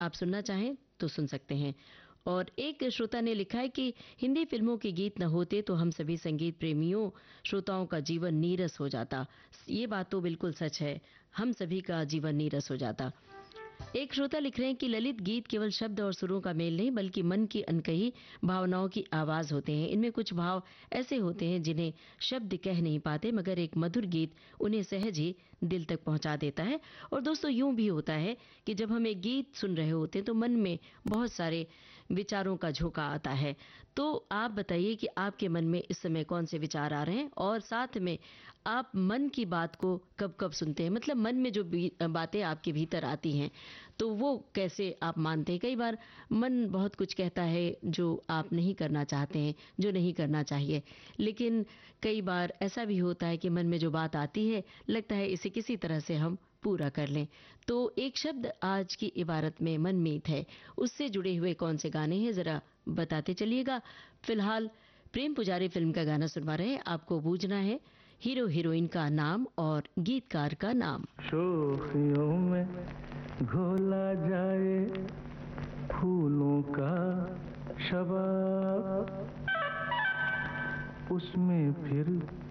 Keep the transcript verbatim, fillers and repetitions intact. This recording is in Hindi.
आप सुनना चाहें तो सुन सकते हैं। और एक श्रोता ने लिखा है कि हिंदी फिल्मों के गीत न होते तो हम सभी संगीत प्रेमियों श्रोताओं का जीवन नीरस हो जाता। ये बात तो बिल्कुल सच है, हम सभी का जीवन नीरस हो जाता। एक श्रोता लिख रहे हैं कि ललित गीत केवल शब्द और सुरों का मेल नहीं बल्कि मन की अनकही भावनाओं की आवाज होते हैं। इनमें कुछ भाव ऐसे होते हैं जिन्हें शब्द कह नहीं पाते, मगर एक मधुर गीत उन्हें सहज ही दिल तक पहुंचा देता है। और दोस्तों, यूं भी होता है कि जब हम एक गीत सुन रहे होते हैं तो मन में बहुत सारे विचारों का झोंका आता है। तो आप बताइए कि आपके मन में इस समय कौन से विचार आ रहे हैं, और साथ में आप मन की बात को कब कब सुनते हैं, मतलब मन में जो बातें आपके भीतर आती हैं तो वो कैसे आप मानते हैं। कई बार मन बहुत कुछ कहता है जो आप नहीं करना चाहते हैं, जो नहीं करना चाहिए, लेकिन कई बार ऐसा भी होता है कि मन में जो बात आती है लगता है इसे किसी तरह से हम पूरा कर लें। तो एक शब्द आज की इबारत में मनमीत है, उससे जुड़े हुए कौन से गाने हैं जरा बताते चलिएगा। फिलहाल प्रेम पुजारी फिल्म का गाना सुनवा रहे हैं, आपको बूझना है हीरो हीरोइन का नाम और गीतकार का नाम। शोखियों में घोला जाए फूलों का शबाब, उसमें फिर